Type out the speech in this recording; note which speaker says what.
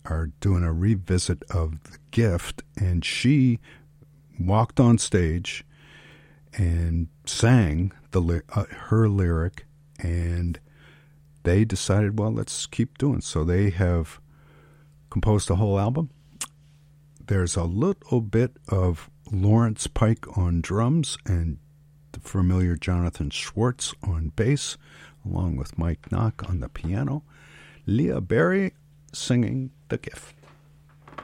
Speaker 1: are doing a revisit of The Gift, and she walked on stage and sang her lyric, and they decided, well, let's keep doing. So they have composed a whole album. There's a little bit of Lawrence Pike on drums and the familiar Jonathan Schwartz on bass, along with Mike Knock on the piano. Leah Berry singing The Gift.